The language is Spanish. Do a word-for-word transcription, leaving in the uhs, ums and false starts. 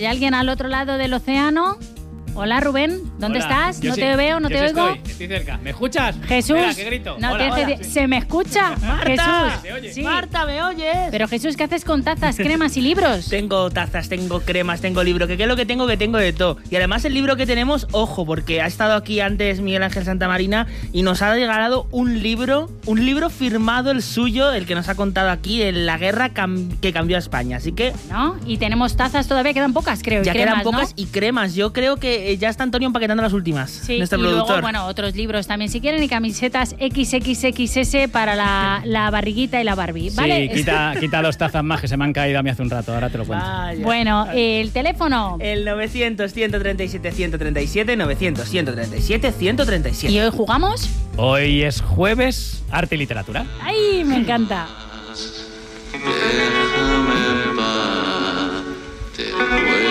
¿hay alguien al otro lado del océano? Hola, Rubén, ¿dónde Hola, estás? No sí, te veo, no te oigo. Estoy, estoy cerca. ¿Me escuchas? Jesús, Espera, ¿qué grito? no hola, te hola. dejes- ¿se me escucha? Marta, Jesús, ¿se oye? sí. Marta, ¿me oyes? Pero Jesús, ¿qué haces con tazas, cremas y libros? Tengo tazas, tengo cremas, tengo libro, que qué es lo que tengo, que tengo de todo. Y además el libro que tenemos, ojo, porque ha estado aquí antes Miguel Ángel Santamarina y nos ha regalado un libro, un libro firmado el suyo, el que nos ha contado aquí, de la guerra cam- que cambió a España. Así que ¿No? Y tenemos tazas, todavía quedan pocas, creo. y ya cremas, quedan pocas ¿no? y cremas. Yo creo que eh, ya está Antonio empaquetando las últimas. Sí, nuestro y productor. luego, bueno, otros libros también, si quieren, y camisetas equis equis equis ese para la, la barriguita y la Barbie, ¿vale? Sí, quita, quita dos tazas más que se me han caído a mí hace un rato, ahora te lo cuento. Vaya. Bueno, el teléfono. El novecientos, ciento treinta y siete, ciento treinta y siete, novecientos, ciento treinta y siete, ciento treinta y siete. ¿Y hoy jugamos? Hoy es jueves, arte y literatura. ¡Ay, me encanta! Déjame en paz, te ruego.